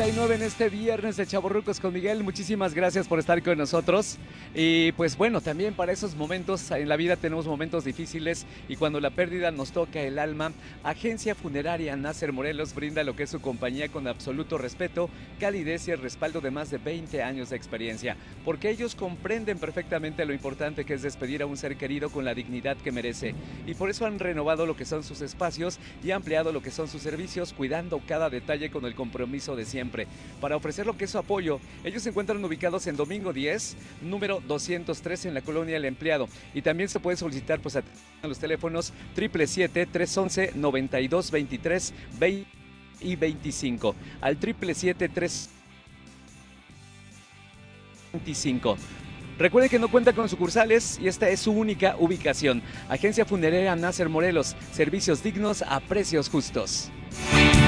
9:39 en este viernes de Chavorrucos con Miguel. Muchísimas gracias por estar con nosotros. Y pues bueno, también para esos momentos en la vida tenemos momentos difíciles y cuando la pérdida nos toca el alma, Agencia Funeraria Nasser Morelos brinda lo que es su compañía con absoluto respeto, calidez y el respaldo de más de 20 años de experiencia, porque ellos comprenden perfectamente lo importante que es despedir a un ser querido con la dignidad que merece. Y por eso han renovado lo que son sus espacios y ampliado lo que son sus servicios, cuidando cada detalle con el compromiso de siempre. Para ofrecer lo que es su apoyo, ellos se encuentran ubicados en Domingo 10, número 203 en la colonia El Empleado. Y también se puede solicitar pues a los teléfonos 777-311-9223 20 y 25 al 777-325. Recuerde que no cuenta con sucursales y esta es su única ubicación. Agencia Funeraria Nasser Morelos, servicios dignos a precios justos.